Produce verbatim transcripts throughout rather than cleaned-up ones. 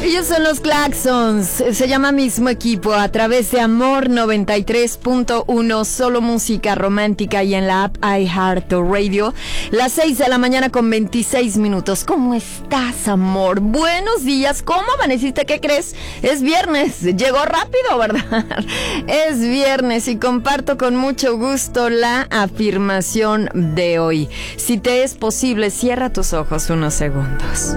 Ellos son los Claxons, se llama Mismo Equipo, a través de Amor noventa y tres punto uno, solo música romántica, y en la app iHeartRadio. Las seis de la mañana con veintiséis minutos. ¿Cómo estás, amor? Buenos días, ¿cómo amaneciste? ¿Qué crees? Es viernes, llegó rápido, ¿verdad? Es viernes y comparto con mucho gusto la afirmación de hoy. Si te es posible, cierra tus ojos unos segundos.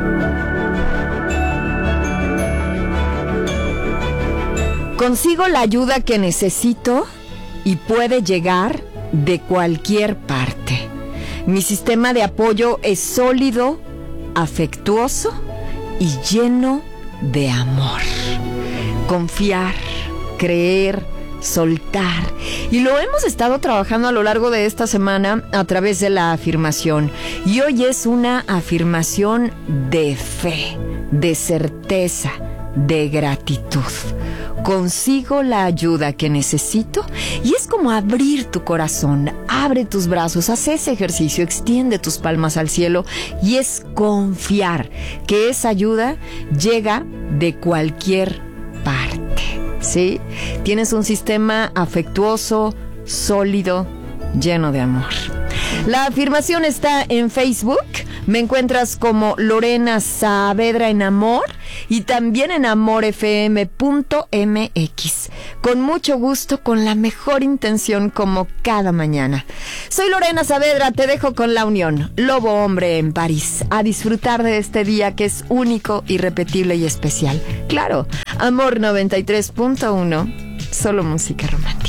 Consigo la ayuda que necesito y puede llegar de cualquier parte. Mi sistema de apoyo es sólido, afectuoso y lleno de amor. Confiar, creer, soltar. Y lo hemos estado trabajando a lo largo de esta semana a través de la afirmación. Y hoy es una afirmación de fe, de certeza, de gratitud. Consigo la ayuda que necesito, y es como abrir tu corazón, abre tus brazos, haz ese ejercicio, extiende tus palmas al cielo, y es confiar que esa ayuda llega de cualquier parte, ¿sí? Tienes un sistema afectuoso, sólido, lleno de amor. La afirmación está en Facebook. Me encuentras como Lorena Saavedra en Amor y también en amor f m punto m x. Con mucho gusto, con la mejor intención, como cada mañana. Soy Lorena Saavedra, te dejo con la unión. Lobo Hombre en París. A disfrutar de este día que es único, irrepetible y especial. Claro, Amor noventa y tres punto uno, solo música romántica.